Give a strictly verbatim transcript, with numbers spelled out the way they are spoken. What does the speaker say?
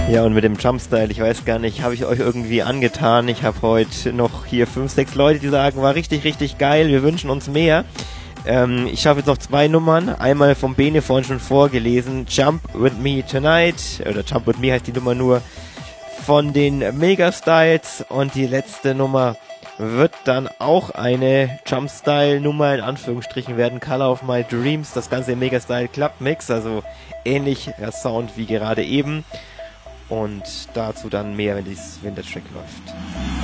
Ja, und mit dem Jumpstyle, ich weiß gar nicht, habe ich euch irgendwie angetan. Ich habe heute noch hier fünf, sechs Leute, die sagen, war richtig, richtig geil, wir wünschen uns mehr. Ähm, ich schaffe jetzt noch zwei Nummern. Einmal vom Bene vorhin schon vorgelesen, Jump With Me Tonight, oder Jump With Me heißt die Nummer nur, von den Megastyles. Und die letzte Nummer wird dann auch eine Jumpstyle-Nummer in Anführungsstrichen werden, Color of My Dreams, das ganze Megastyle Club Mix, also ähnlicher Sound wie gerade eben. Und dazu dann mehr, wenn, dies, wenn der Track läuft.